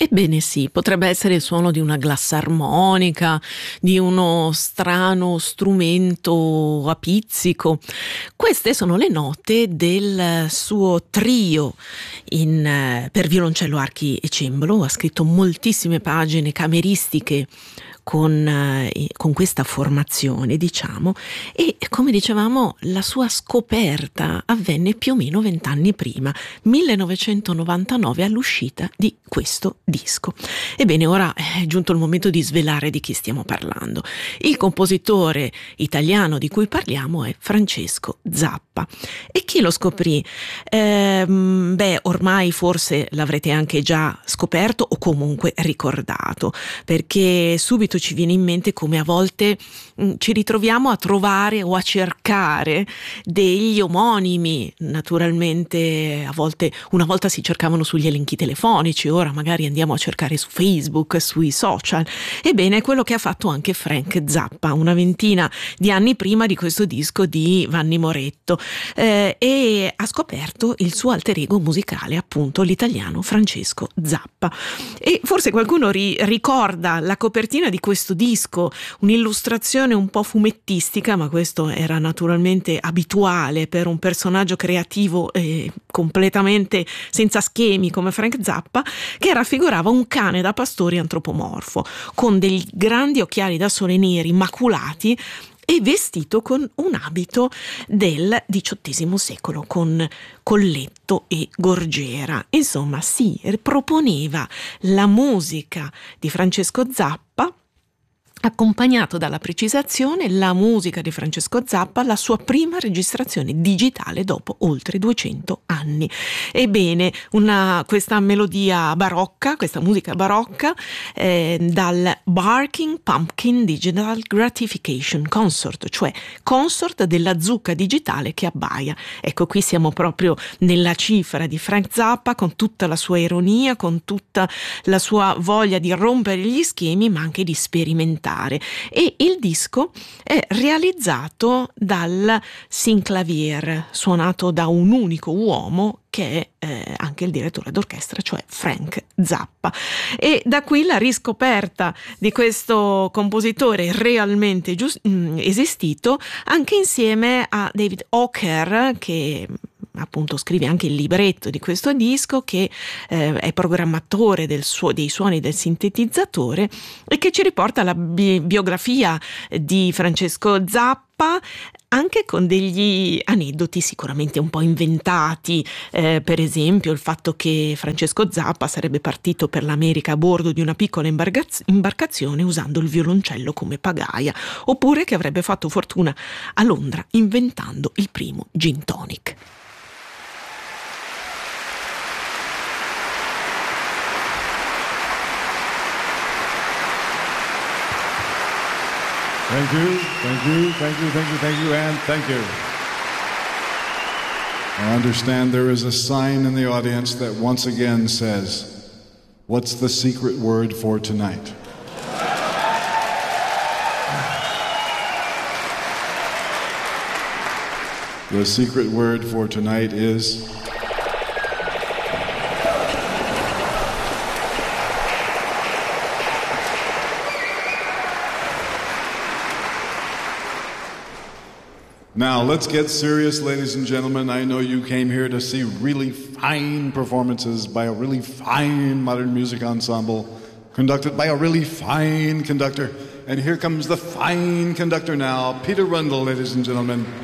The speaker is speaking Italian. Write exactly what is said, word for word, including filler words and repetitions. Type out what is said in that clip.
Ebbene sì, potrebbe essere il suono di una glassarmonica, di uno strano strumento a pizzico. Queste sono le note del suo trio in, eh, per violoncello, archi e cembalo. Ha scritto moltissime pagine cameristiche con, eh, con questa formazione, diciamo, e come dicevamo la sua scoperta avvenne più o meno vent'anni prima, millenovecentonovantanove, all'uscita di questo disco. Ebbene, ora è giunto il momento di svelare di chi stiamo parlando. Il compositore italiano di cui parliamo è Francesco Zappa. E chi lo scoprì? Ehm, beh, ormai forse l'avrete anche già scoperto o comunque ricordato, perché subito ci viene in mente come a volte mh, ci ritroviamo a trovare o a cercare degli omonimi. Naturalmente a volte, una volta si cercavano sugli elenchi telefonici, ora magari andiamo a cercare su Facebook, sui social. Ebbene, è quello che ha fatto anche Frank Zappa una ventina di anni prima di questo disco di Vanni Moretto, eh, e ha scoperto il suo alter ego musicale, appunto l'italiano Francesco Zappa. E forse qualcuno ri- ricorda la copertina di questo disco, un'illustrazione un po' fumettistica, ma questo era naturalmente abituale per un personaggio creativo e completamente senza schemi come Frank Zappa, che raffigurava un cane da pastori antropomorfo, con dei grandi occhiali da sole neri maculati e vestito con un abito del diciottesimo secolo, con colletto e gorgiera. Insomma, si proponeva la musica di Francesco Zappa, accompagnato dalla precisazione, la musica di Francesco Zappa, la sua prima registrazione digitale dopo oltre duecento anni. Ebbene, una, questa melodia barocca, questa musica barocca, eh, dal Barking Pumpkin Digital Gratification Consort, cioè consort della zucca digitale che abbaia. Ecco, qui siamo proprio nella cifra di Frank Zappa, con tutta la sua ironia, con tutta la sua voglia di rompere gli schemi, ma anche di sperimentare. E il disco è realizzato dal synclavier, suonato da un unico uomo che è eh, anche il direttore d'orchestra, cioè Frank Zappa. E da qui la riscoperta di questo compositore realmente giust- mh, esistito, anche insieme a David Oker, che appunto scrive anche il libretto di questo disco, che eh, è programmatore del suo, dei suoni del sintetizzatore, e che ci riporta alla bi- biografia di Francesco Zappa, anche con degli aneddoti sicuramente un po' inventati, eh, per esempio il fatto che Francesco Zappa sarebbe partito per l'America a bordo di una piccola imbarcaz- imbarcazione usando il violoncello come pagaia, oppure che avrebbe fatto fortuna a Londra inventando il primo gin tonic. Thank you, thank you, thank you, thank you, thank you, and thank you. I understand there is a sign in the audience that once again says, "What's the secret word for tonight?" The secret word for tonight is Now, let's get serious, ladies and gentlemen. I know you came here to see really fine performances by a really fine modern music ensemble, conducted by a really fine conductor. And here comes the fine conductor now, Peter Rundle, ladies and gentlemen.